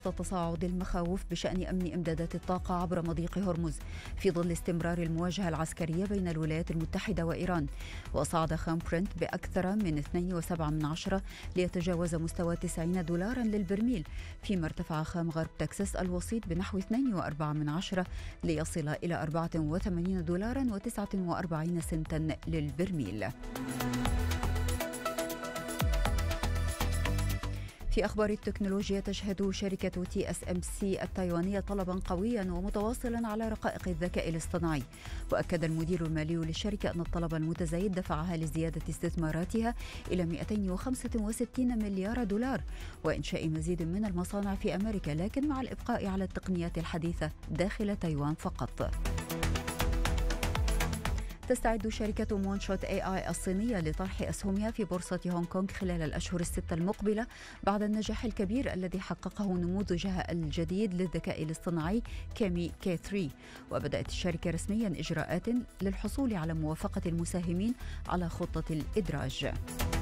تصاعد المخاوف بشأن أمن إمدادات الطاقة عبر مضيق هرمز في ظل استمرار المواجهة العسكرية بين الولايات المتحدة وإيران. وصعد خام برنت بأكثر من 2.7 ليتجاوز مستوى $90 للبرميل، فيما ارتفع خام غرب تكساس الوسيط بنحو 2.4 ليصل إلى $84.49 للبرميل. في أخبار التكنولوجيا، تشهد شركة TSMC التايوانية طلبا قويا ومتواصلا على رقائق الذكاء الاصطناعي. وأكد المدير المالي للشركة أن الطلب المتزايد دفعها لزيادة استثماراتها إلى $265 مليار وإنشاء مزيد من المصانع في أمريكا، لكن مع الإبقاء على التقنيات الحديثة داخل تايوان فقط. تستعد شركة مونشوت AI الصينية لطرح أسهمها في بورصة هونغ كونغ خلال الأشهر الستة المقبلة بعد النجاح الكبير الذي حققه نموذجها الجديد للذكاء الاصطناعي كامي K3. وبدأت الشركة رسميا إجراءات للحصول على موافقة المساهمين على خطة الإدراج.